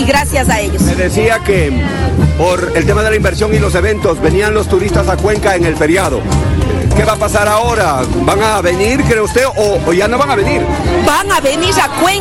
y gracias a ellos. Me decía que por el tema de la inversión y los eventos venían los turistas a Cuenca en el feriado. ¿Qué va a pasar ahora? ¿Van a venir, cree usted, o ya no van a venir? Van a venir a Cuenca.